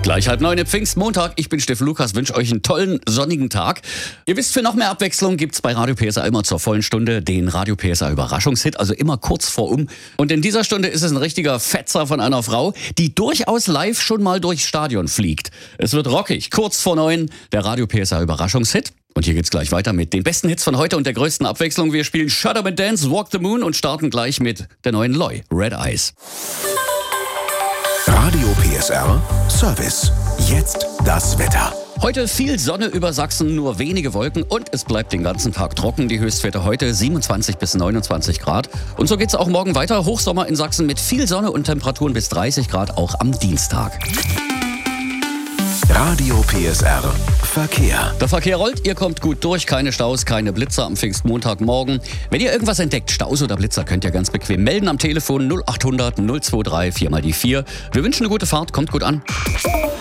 Gleich 8:30 Pfingstmontag. Ich bin Steffen Lukas, wünsche euch einen tollen, sonnigen Tag. Ihr wisst, für noch mehr Abwechslung gibt's bei Radio PSA immer zur vollen Stunde den Radio PSA Überraschungshit, also immer kurz vor um. Und in dieser Stunde ist es ein richtiger Fetzer von einer Frau, die durchaus live schon mal durchs Stadion fliegt. Es wird rockig. Kurz vor 9 der Radio PSA Überraschungshit. Und hier geht's gleich weiter mit den besten Hits von heute und der größten Abwechslung. Wir spielen Shut Up and Dance, Walk the Moon und starten gleich mit der neuen Loi, Red Eyes. Radio PSR Service. Jetzt das Wetter. Heute viel Sonne über Sachsen, nur wenige Wolken und es bleibt den ganzen Tag trocken. Die Höchstwerte heute 27 bis 29 Grad. Und so geht's auch morgen weiter. Hochsommer in Sachsen mit viel Sonne und Temperaturen bis 30 Grad auch am Dienstag. Radio PSR Verkehr. Der Verkehr rollt, ihr kommt gut durch, keine Staus, keine Blitzer am Pfingstmontagmorgen. Wenn ihr irgendwas entdeckt, Staus oder Blitzer, könnt ihr ganz bequem melden am Telefon 0800 023 4x4. Wir wünschen eine gute Fahrt, kommt gut an.